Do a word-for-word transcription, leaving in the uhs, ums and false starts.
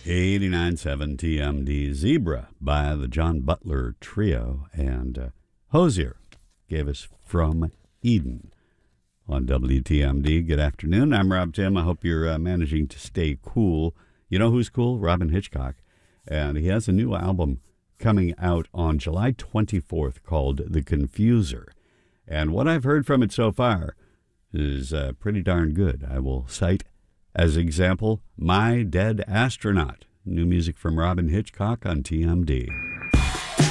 eighty-nine point seven T M D, Zebra by the John Butler Trio, and uh, Hosier gave us From Eden on W T M D. Good afternoon. I'm Rob Tim. I hope you're uh, managing to stay cool. You know who's cool? Robin Hitchcock. And he has a new album coming out on July twenty-fourth called The Confuser. And what I've heard from it so far is uh, pretty darn good. I will cite as example, My Dead Astronaut. New music from Robin Hitchcock on T M D.